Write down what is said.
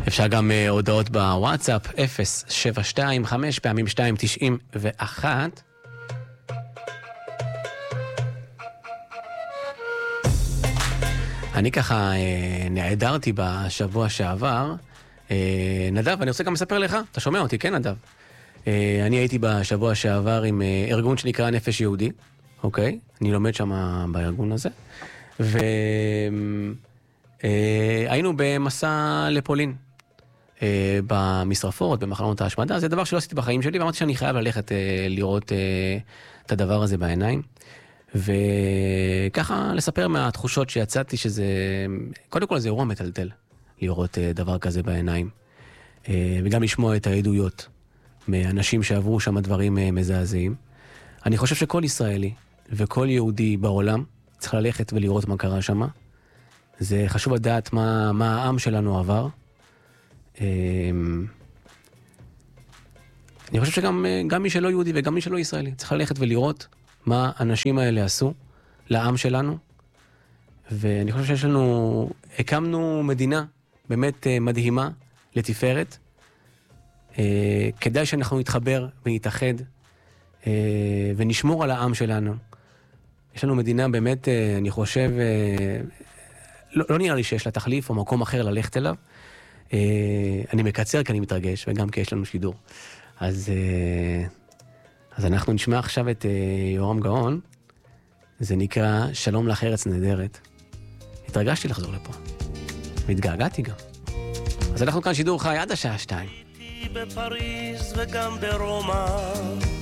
אפשר גם הודעות בוואטסאפ 072 פעמים 291. אני ככה נעדרתי בשבוע שעבר. נדב, אני רוצה גם לספר לך, אתה שומע אותי, כן נדב? אני הייתי בשבוע שעבר עם ארגון שנקרא נפש יהודי, אוקיי? אני לומד שם בארגון הזה. והיינו במסע לפולין, במשרפות, במחנות ההשמדה. זה דבר שלא עשיתי בחיים שלי, ואמרתי שאני חייב ללכת לראות את הדבר הזה בעיניים. וככה לספר מהתחושות שיצאתי שזה, קודם כל זה אירוע מטלטל, לראות דבר כזה בעיניים. וגם לשמוע את העדויות מאנשים שעברו שם דברים מזעזעים. אני חושב שכל ישראלי וכל יהודי בעולם צריך ללכת ולראות מה קרה שם. זה חשוב לדעת מה העם שלנו עבר. אני חושב שגם מי שלא יהודי וגם מי שלא ישראלי צריך ללכת ולראות מה האנשים האלה עשו לעם שלנו. ואני חושב שיש לנו, הקמנו מדינה באמת מדהימה לתפארת. כדאי שאנחנו נתחבר ונתאחד ונשמור על העם שלנו. יש לנו מדינה באמת, אני חושב, לא נראה לי שיש לה תחליף או מקום אחר ללכת אליו. אני מקצר כי אני מתרגש, וגם כי יש לנו שידור. אז אנחנו נשמע עכשיו את יורם גאון. זה נקרא שלום לך ארץ נהדרת. התרגשתי לחזור לפה. והתגעגעתי גם. אז אנחנו כאן שידור חי עד השעה 2. בפריז וגם ברומא,